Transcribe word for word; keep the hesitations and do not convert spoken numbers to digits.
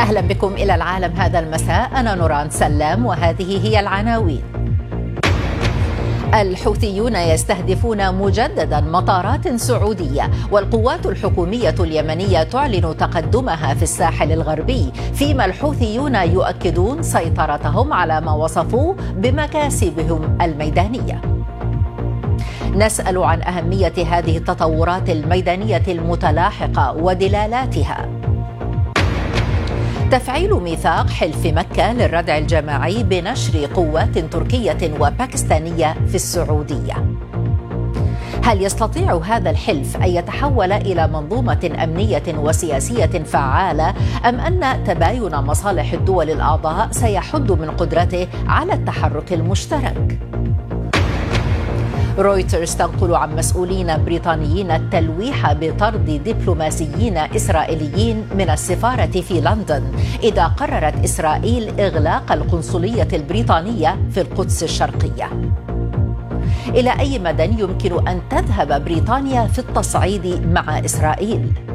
أهلا بكم إلى العالم هذا المساء. أنا نوران سلام وهذه هي العناوين. الحوثيون يستهدفون مجددا مطارات سعودية، والقوات الحكومية اليمنية تعلن تقدمها في الساحل الغربي، فيما الحوثيون يؤكدون سيطرتهم على ما وصفوه بمكاسبهم الميدانية. نسأل عن أهمية هذه التطورات الميدانية المتلاحقة ودلالاتها. تفعيل ميثاق حلف مكة للردع الجماعي بنشر قوات تركية وباكستانية في السعودية. هل يستطيع هذا الحلف أن يتحول إلى منظومة أمنية وسياسية فعالة، أم أن تباين مصالح الدول الأعضاء سيحد من قدرته على التحرك المشترك؟ رويترز تنقل عن مسؤولين بريطانيين التلويح بطرد دبلوماسيين إسرائيليين من السفارة في لندن إذا قررت إسرائيل إغلاق القنصلية البريطانية في القدس الشرقية. إلى أي مدى يمكن أن تذهب بريطانيا في التصعيد مع إسرائيل؟